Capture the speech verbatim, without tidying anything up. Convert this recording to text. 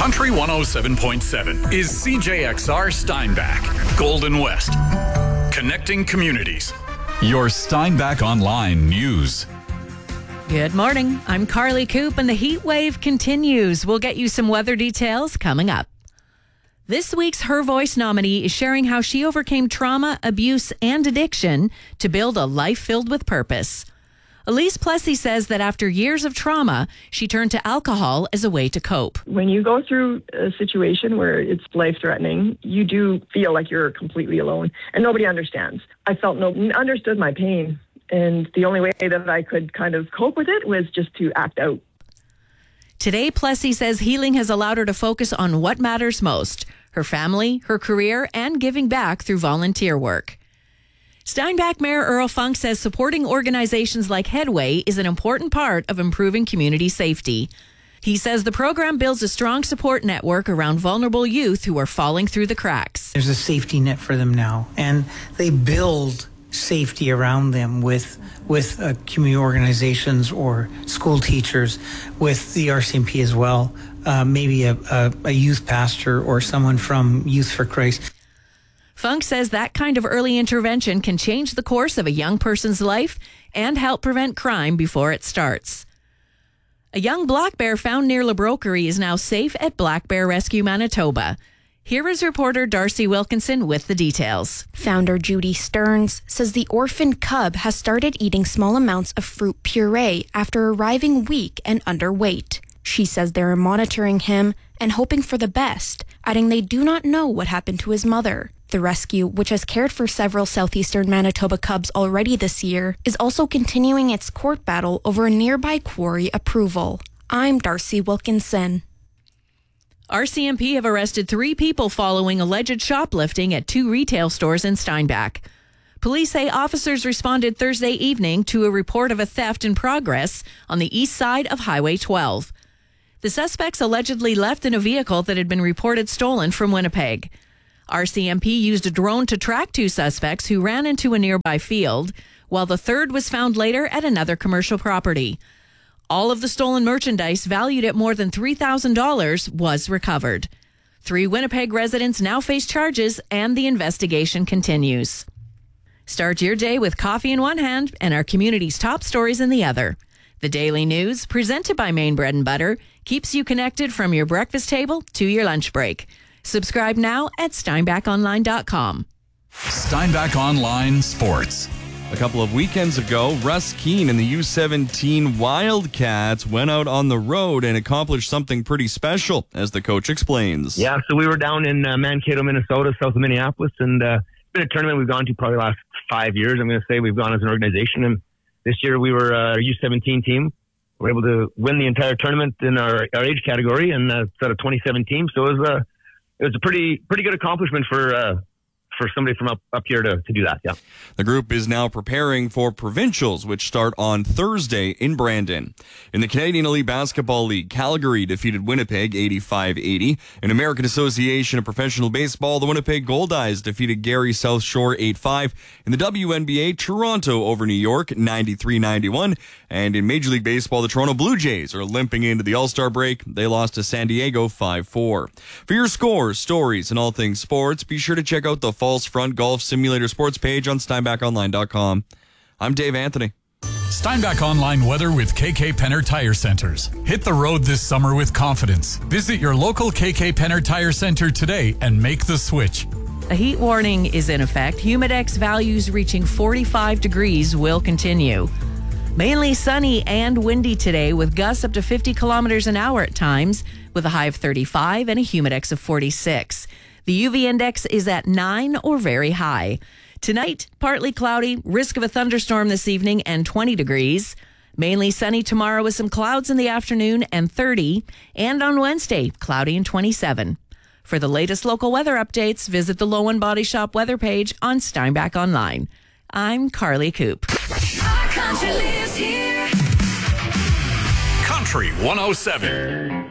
Country one oh seven point seven is C J X R Steinbach, Golden West. Connecting communities. Your Steinbach Online News. Good morning. I'm Carly Coop, and the heat wave continues. We'll get you some weather details coming up. This week's Her Voice nominee is sharing how she overcame trauma, abuse, and addiction to build a life filled with purpose. Elise Plessy says that after years of trauma, she turned to alcohol as a way to cope. When you go through a situation where it's life-threatening, you do feel like you're completely alone and nobody understands. I felt nobody understood my pain, and the only way that I could kind of cope with it was just to act out. Today, Plessy says healing has allowed her to focus on what matters most, her family, her career, and giving back through volunteer work. Steinbach Mayor Earl Funk says supporting organizations like Headway is an important part of improving community safety. He says the program builds a strong support network around vulnerable youth who are falling through the cracks. There's a safety net for them now, and they build safety around them with with uh, community organizations or school teachers, with the R C M P as well, uh, maybe a, a, a youth pastor or someone from Youth for Christ. Funk says that kind of early intervention can change the course of a young person's life and help prevent crime before it starts. A young black bear found near Labrokery is now safe at Black Bear Rescue Manitoba. Here is reporter Darcy Wilkinson with the details. Founder Judy Stearns says the orphan cub has started eating small amounts of fruit puree after arriving weak and underweight. She says they're monitoring him and hoping for the best, adding they do not know what happened to his mother. The rescue, which has cared for several southeastern Manitoba cubs already this year, is also continuing its court battle over a nearby quarry approval. I'm Darcy Wilkinson. R C M P have arrested three people following alleged shoplifting at two retail stores in Steinbach. Police say officers responded Thursday evening to a report of a theft in progress on the east side of Highway twelve. The suspects allegedly left in a vehicle that had been reported stolen from Winnipeg. R C M P used a drone to track two suspects who ran into a nearby field, while the third was found later at another commercial property. All of the stolen merchandise, valued at more than three thousand dollars, was recovered. Three Winnipeg residents now face charges, and the investigation continues. Start your day with coffee in one hand and our community's top stories in the other. The Daily News, presented by Maine Bread and Butter, keeps you connected from your breakfast table to your lunch break. Subscribe now at steinbach online dot com. Steinbach Online Sports. A couple of weekends ago, Russ Keene and the U seventeen Wildcats went out on the road and accomplished something pretty special, as the coach explains. Yeah, so we were down in uh, Mankato, Minnesota, south of Minneapolis, and uh, it's been a tournament we've gone to probably the last five years. I'm going to say we've gone as an organization, and this year we were uh, our U seventeen team. We were able to win the entire tournament in our, our age category, and uh, it's out of twenty-seven teams, so it was a it was a pretty pretty good accomplishment for uh, for somebody from up, up here to, to do that, yeah. The group is now preparing for provincials, which start on Thursday in Brandon. In the Canadian Elite Basketball League, Calgary defeated Winnipeg eighty-five eighty. In American Association of Professional Baseball, the Winnipeg Goldeyes defeated Gary South Shore eight five. In the W N B A, Toronto over New York ninety-three ninety-one. And in Major League Baseball, the Toronto Blue Jays are limping into the All-Star break. They lost to San Diego five four. For your scores, stories, and all things sports, be sure to check out the False Front Golf Simulator Sports page on steinbach online dot com. I'm Dave Anthony. Steinbach Online weather with K K Penner Tire Centers. Hit the road this summer with confidence. Visit your local K K Penner Tire Center today and make the switch. A heat warning is in effect. Humidex values reaching forty-five degrees will continue. Mainly sunny and windy today, with gusts up to fifty kilometers an hour at times, with a high of thirty-five and a humidex of forty-six. The U V index is at nine or very high. Tonight, partly cloudy, risk of a thunderstorm this evening, and twenty degrees. Mainly sunny tomorrow with some clouds in the afternoon and thirty. And on Wednesday, cloudy and twenty-seven. For the latest local weather updates, visit the Lowen Body Shop weather page on Steinbach Online. I'm Carly Coop. Country one oh seven.